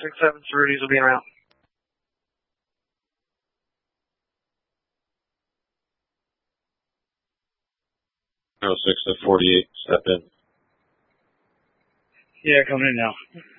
667, Cerrutis will be around. 06 to 48, step in. Yeah, coming in now.